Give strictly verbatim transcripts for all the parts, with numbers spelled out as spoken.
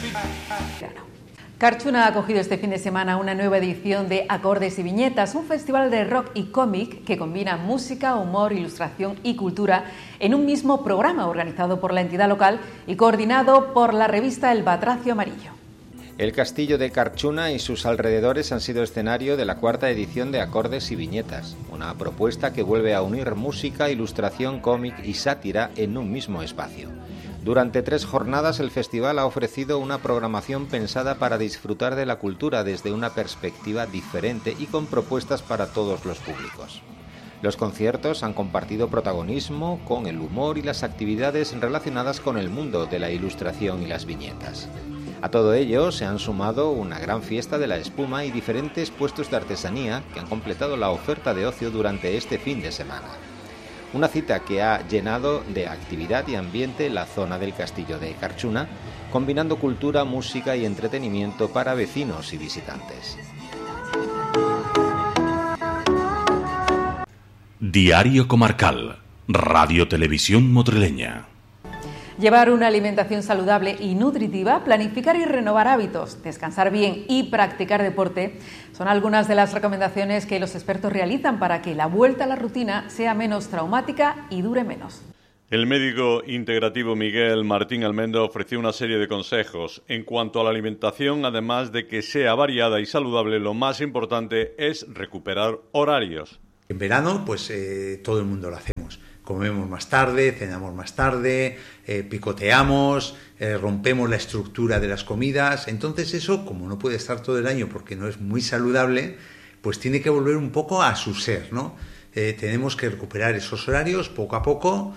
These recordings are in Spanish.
Carchuna ha acogido este fin de semana una nueva edición de Acordes y Viñetas, un festival de rock y cómic que combina música, humor, ilustración y cultura en un mismo programa organizado por la entidad local y coordinado por la revista El Batracio Amarillo. El castillo de Carchuna y sus alrededores han sido escenario de la cuarta edición de Acordes y Viñetas, una propuesta que vuelve a unir música, ilustración, cómic y sátira en un mismo espacio. Durante tres jornadas el festival ha ofrecido una programación pensada para disfrutar de la cultura desde una perspectiva diferente y con propuestas para todos los públicos. Los conciertos han compartido protagonismo con el humor y las actividades relacionadas con el mundo de la ilustración y las viñetas. A todo ello se han sumado una gran fiesta de la espuma y diferentes puestos de artesanía que han completado la oferta de ocio durante este fin de semana. Una cita que ha llenado de actividad y ambiente la zona del castillo de Carchuna, combinando cultura, música y entretenimiento para vecinos y visitantes. Diario Comarcal, Radio Televisión Motreleña. Llevar una alimentación saludable y nutritiva, planificar y renovar hábitos, descansar bien y practicar deporte son algunas de las recomendaciones que los expertos realizan para que la vuelta a la rutina sea menos traumática y dure menos. El médico integrativo Miguel Martín Almendro ofreció una serie de consejos. En cuanto a la alimentación, además de que sea variada y saludable, lo más importante es recuperar horarios. En verano, pues eh, todo el mundo lo hacemos. Comemos más tarde, cenamos más tarde, eh, picoteamos, eh, rompemos la estructura de las comidas. Entonces eso, como no puede estar todo el año porque no es muy saludable, pues tiene que volver un poco a su ser, ¿no? Eh, tenemos que recuperar esos horarios poco a poco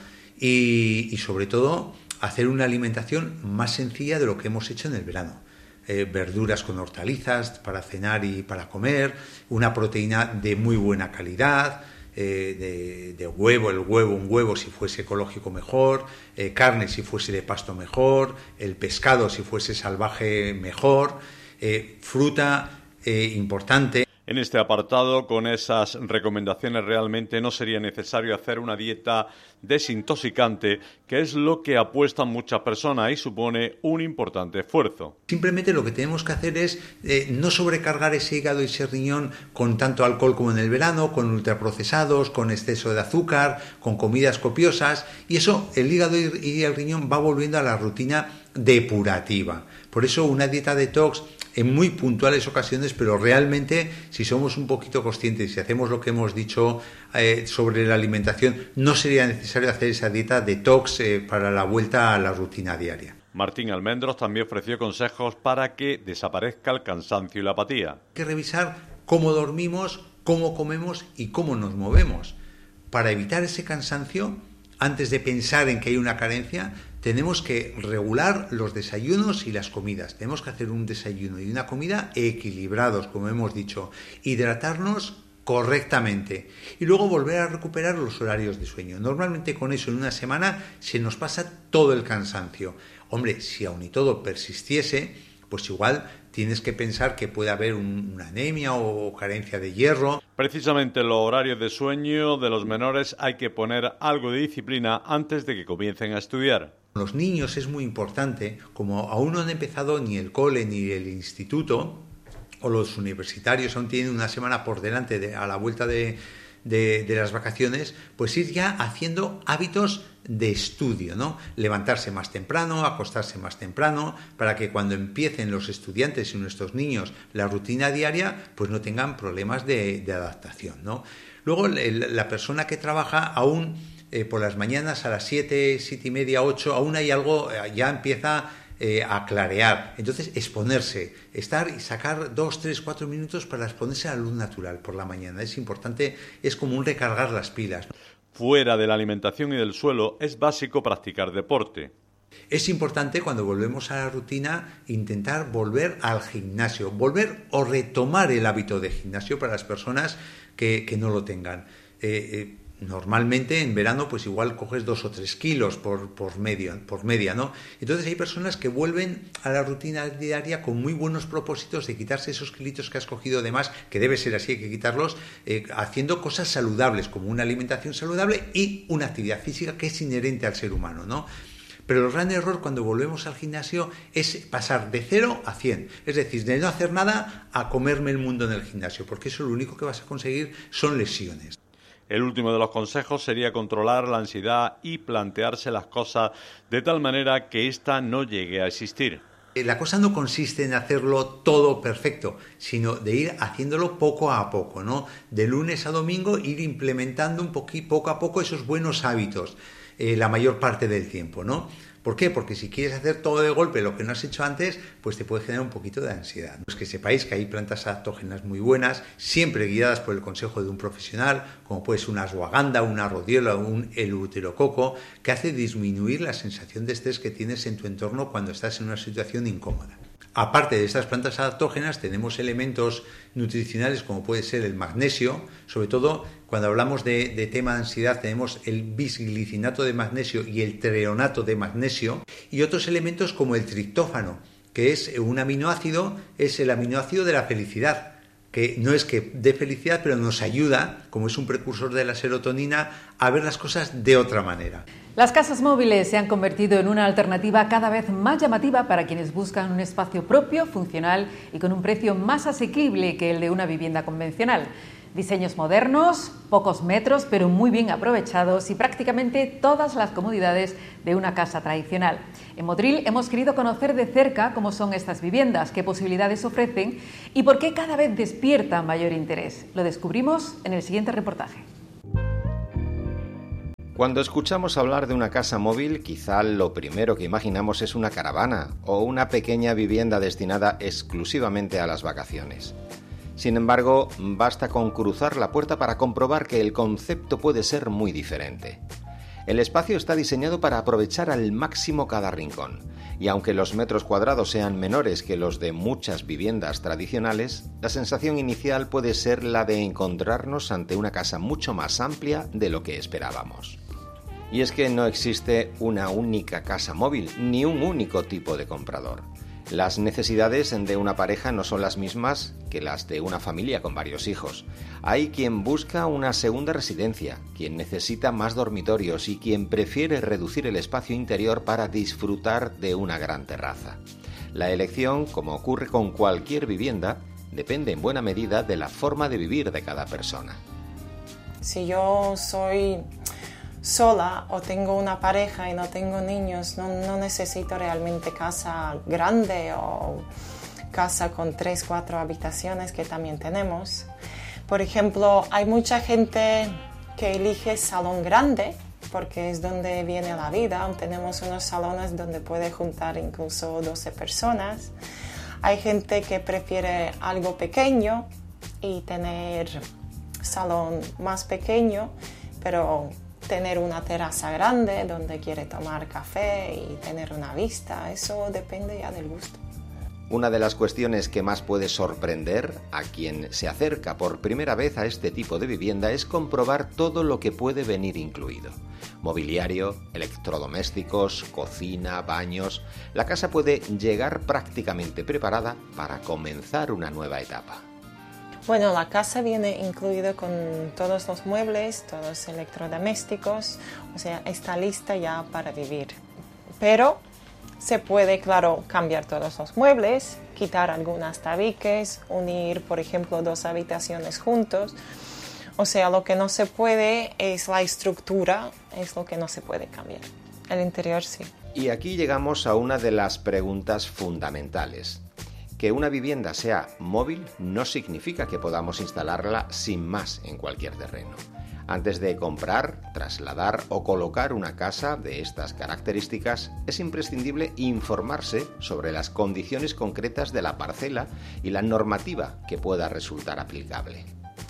y, y sobre todo hacer una alimentación más sencilla de lo que hemos hecho en el verano. Eh, verduras con hortalizas para cenar y para comer, una proteína de muy buena calidad, Eh, de, de huevo, el huevo, un huevo si fuese ecológico mejor, eh, carne si fuese de pasto mejor, el pescado si fuese salvaje mejor, eh, fruta eh, importante. En este apartado, con esas recomendaciones, realmente no sería necesario hacer una dieta desintoxicante, que es lo que apuestan muchas personas y supone un importante esfuerzo. Simplemente lo que tenemos que hacer es eh, no sobrecargar ese hígado y ese riñón con tanto alcohol como en el verano, con ultraprocesados, con exceso de azúcar, con comidas copiosas, y eso el hígado y el riñón va volviendo a la rutina depurativa. Por eso una dieta detox en muy puntuales ocasiones, pero realmente si somos un poquito conscientes y si hacemos lo que hemos dicho eh, sobre la alimentación, no sería necesario hacer esa dieta detox eh, para la vuelta a la rutina diaria. Martín Almendros también ofreció consejos para que desaparezca el cansancio y la apatía. Hay que revisar cómo dormimos, cómo comemos y cómo nos movemos. Para evitar ese cansancio, antes de pensar en que hay una carencia, tenemos que regular los desayunos y las comidas. Tenemos que hacer un desayuno y una comida equilibrados, como hemos dicho. Hidratarnos correctamente. Y luego volver a recuperar los horarios de sueño. Normalmente con eso en una semana se nos pasa todo el cansancio. Hombre, si aún y todo persistiese, pues igual tienes que pensar que puede haber un, una anemia o carencia de hierro. Precisamente en los horarios de sueño de los menores hay que poner algo de disciplina antes de que comiencen a estudiar. Los niños es muy importante, como aún no han empezado ni el cole ni el instituto, o los universitarios aún tienen una semana por delante de, a la vuelta de, de, de las vacaciones, pues ir ya haciendo hábitos de estudio, ¿no? Levantarse más temprano, acostarse más temprano, para que cuando empiecen los estudiantes y nuestros niños la rutina diaria, pues no tengan problemas de, de adaptación, ¿no? Luego el, la persona que trabaja aún eh, por las mañanas a las siete, siete y media, ocho, aún hay algo, ya empieza eh, a clarear. Entonces exponerse, estar y sacar dos, tres, cuatro minutos para exponerse a la luz natural por la mañana. Es importante, es como un recargar las pilas. Fuera de la alimentación y del suelo, es básico practicar deporte. Es importante cuando volvemos a la rutina intentar volver al gimnasio, volver o retomar el hábito de gimnasio para las personas que, que no lo tengan. Eh, eh, normalmente en verano pues igual coges dos o tres kilos por, por, medio, por media, ¿no? Entonces hay personas que vuelven a la rutina diaria con muy buenos propósitos de quitarse esos kilitos que has cogido de más, que debe ser así, hay que quitarlos, eh, haciendo cosas saludables como una alimentación saludable y una actividad física que es inherente al ser humano, ¿no? Pero el gran error cuando volvemos al gimnasio es pasar de cero a cien. Es decir, de no hacer nada a comerme el mundo en el gimnasio, porque eso lo único que vas a conseguir son lesiones. El último de los consejos sería controlar la ansiedad y plantearse las cosas de tal manera que ésta no llegue a existir. La cosa no consiste en hacerlo todo perfecto, sino de ir haciéndolo poco a poco, ¿no? De lunes a domingo ir implementando un poquito, poco a poco esos buenos hábitos, eh, la mayor parte del tiempo, ¿no? ¿Por qué? Porque si quieres hacer todo de golpe lo que no has hecho antes, pues te puede generar un poquito de ansiedad. Pues que sepáis que hay plantas adaptógenas muy buenas, siempre guiadas por el consejo de un profesional, como puede ser una ashwagandha, una rodiola o un eleuterococo, que hace disminuir la sensación de estrés que tienes en tu entorno cuando estás en una situación incómoda. Aparte de estas plantas adaptógenas, tenemos elementos nutricionales como puede ser el magnesio, sobre todo cuando hablamos de, de tema de ansiedad tenemos el bisglicinato de magnesio y el treonato de magnesio, y otros elementos como el triptófano, que es un aminoácido, es el aminoácido de la felicidad, que no es que dé felicidad, pero nos ayuda, como es un precursor de la serotonina, a ver las cosas de otra manera. Las casas móviles se han convertido en una alternativa cada vez más llamativa para quienes buscan un espacio propio, funcional y con un precio más asequible que el de una vivienda convencional. Diseños modernos, pocos metros, pero muy bien aprovechados y prácticamente todas las comodidades de una casa tradicional. En Motril hemos querido conocer de cerca cómo son estas viviendas, qué posibilidades ofrecen y por qué cada vez despiertan mayor interés. Lo descubrimos en el siguiente reportaje. Cuando escuchamos hablar de una casa móvil, quizá lo primero que imaginamos es una caravana o una pequeña vivienda destinada exclusivamente a las vacaciones. Sin embargo, basta con cruzar la puerta para comprobar que el concepto puede ser muy diferente. El espacio está diseñado para aprovechar al máximo cada rincón, y aunque los metros cuadrados sean menores que los de muchas viviendas tradicionales, la sensación inicial puede ser la de encontrarnos ante una casa mucho más amplia de lo que esperábamos. Y es que no existe una única casa móvil, ni un único tipo de comprador. Las necesidades de una pareja no son las mismas que las de una familia con varios hijos. Hay quien busca una segunda residencia, quien necesita más dormitorios y quien prefiere reducir el espacio interior para disfrutar de una gran terraza. La elección, como ocurre con cualquier vivienda, depende en buena medida de la forma de vivir de cada persona. Si yo soy sola o tengo una pareja y no tengo niños, no, no necesito realmente casa grande o casa con tres, cuatro habitaciones que también tenemos. Por ejemplo, hay mucha gente que elige salón grande porque es donde viene la vida. Tenemos unos salones donde puede juntar incluso doce personas. Hay gente que prefiere algo pequeño y tener salón más pequeño, pero tener una terraza grande donde quiere tomar café y tener una vista. Eso depende ya del gusto. Una de las cuestiones que más puede sorprender a quien se acerca por primera vez a este tipo de vivienda es comprobar todo lo que puede venir incluido. Mobiliario, electrodomésticos, cocina, baños. La casa puede llegar prácticamente preparada para comenzar una nueva etapa. Bueno, la casa viene incluida con todos los muebles, todos los electrodomésticos, o sea, está lista ya para vivir. Pero se puede, claro, cambiar todos los muebles, quitar algunas tabiques, unir, por ejemplo, dos habitaciones juntos. O sea, lo que no se puede es la estructura, es lo que no se puede cambiar. El interior sí. Y aquí llegamos a una de las preguntas fundamentales. Que una vivienda sea móvil no significa que podamos instalarla sin más en cualquier terreno. Antes de comprar, trasladar o colocar una casa de estas características, es imprescindible informarse sobre las condiciones concretas de la parcela y la normativa que pueda resultar aplicable.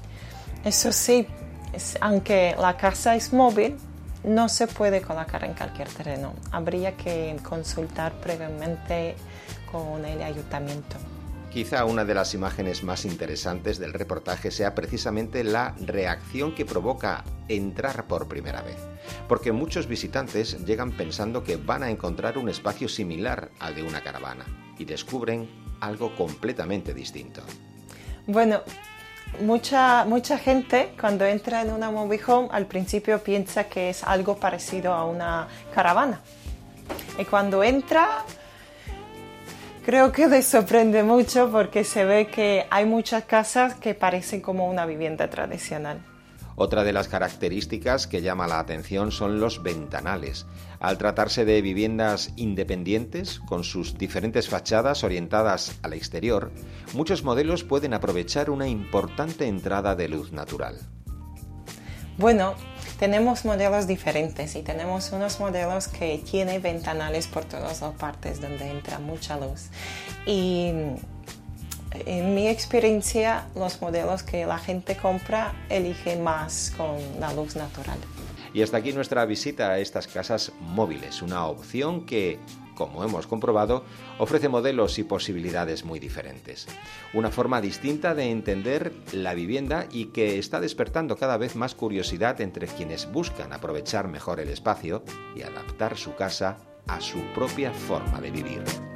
Eso sí, es, aunque la casa es móvil, no se puede colocar en cualquier terreno. Habría que consultar previamente con el ayuntamiento. Quizá una de las imágenes más interesantes del reportaje sea precisamente la reacción que provoca entrar por primera vez, porque muchos visitantes llegan pensando que van a encontrar un espacio similar al de una caravana y descubren algo completamente distinto. Bueno, mucha, mucha gente cuando entra en una mobile home al principio piensa que es algo parecido a una caravana. Y cuando entra, creo que les sorprende mucho porque se ve que hay muchas casas que parecen como una vivienda tradicional. Otra de las características que llama la atención son los ventanales. Al tratarse de viviendas independientes, con sus diferentes fachadas orientadas al exterior, muchos modelos pueden aprovechar una importante entrada de luz natural. Bueno, tenemos modelos diferentes y tenemos unos modelos que tienen ventanales por todas las partes donde entra mucha luz. Y en mi experiencia, los modelos que la gente compra eligen más con la luz natural. Y hasta aquí nuestra visita a estas casas móviles, una opción que, como hemos comprobado, ofrece modelos y posibilidades muy diferentes. Una forma distinta de entender la vivienda y que está despertando cada vez más curiosidad entre quienes buscan aprovechar mejor el espacio y adaptar su casa a su propia forma de vivir.